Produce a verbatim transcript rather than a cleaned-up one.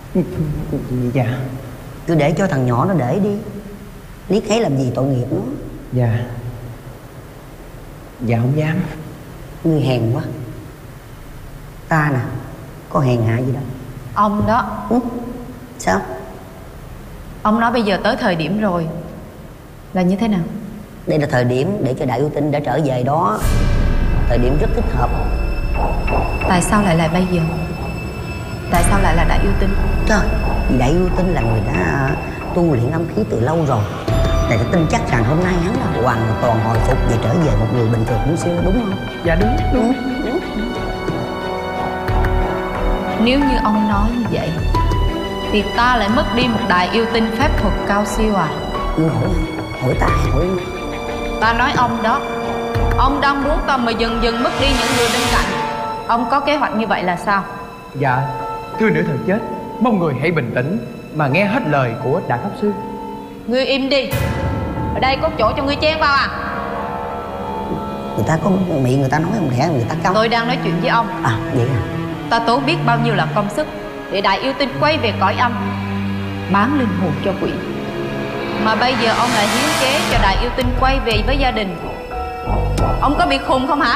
Dạ. Cứ để cho thằng nhỏ nó để đi, liếc thấy làm gì tội nghiệp nó. Dạ. Dạ không dám. Ngươi hèn quá. Ta nè, có hèn hạ gì đâu. Ông đó. Ừ? Sao? Ông nói bây giờ tới thời điểm rồi là như thế nào? Đây là thời điểm để cho Đại Yêu Tinh đã trở về đó. Thời điểm rất thích hợp. Tại sao lại là bây giờ? Tại sao lại là Đại Yêu Tinh? Trời, vì Đại Yêu Tinh là người đã tu luyện âm khí từ lâu rồi. Này tôi tin chắc rằng hôm nay hắn là hoàn toàn hồi phục và trở về một người bình thường như xưa, đúng không? Dạ đúng, đúng, đúng. Nếu như ông nói như vậy thì ta lại mất đi một Đại Yêu Tinh phép thuật cao siêu à? Ngươi hỏi hỏi ta hay hỏi ngươi? Ta nói ông đó. Ông đang muốn ta mà dần dần mất đi những người bên cạnh. Ông có kế hoạch như vậy là sao? Dạ, thưa nữ thần chết, mong người hãy bình tĩnh mà nghe hết lời của Đại Pháp Sư. Ngươi im đi. Ở đây có chỗ cho ngươi chen vào à? Người ta có miệng người ta nói không lẽ người ta câm. Tôi đang nói chuyện với ông. À vậy à? Ta tốn biết bao nhiêu là công sức để Đại Yêu Tinh quay về cõi âm, bán linh hồn cho quỷ. Mà bây giờ ông lại hiến kế cho Đại Yêu Tinh quay về với gia đình. Ông có bị khùng không hả?